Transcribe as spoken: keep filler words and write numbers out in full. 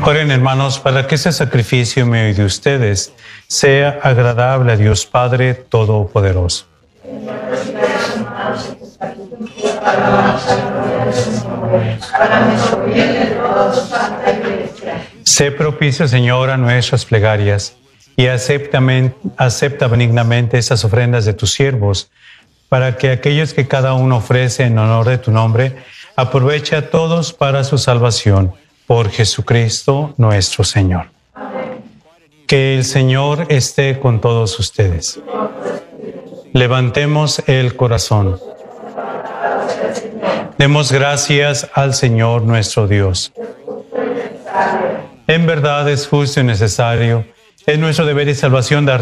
Oren, hermanos, para que ese sacrificio mío y de ustedes sea agradable a Dios Padre Todopoderoso. Sé propicio, Señor, a nuestras plegarias y acepta, acepta benignamente esas ofrendas de tus siervos, para que aquellos que cada uno ofrece en honor de tu nombre, aproveche a todos para su salvación. Por Jesucristo nuestro Señor. Amén. Que el Señor esté con todos ustedes. Levantemos el corazón. Demos gracias al Señor nuestro Dios. En verdad es justo y necesario, es nuestro deber y salvación dar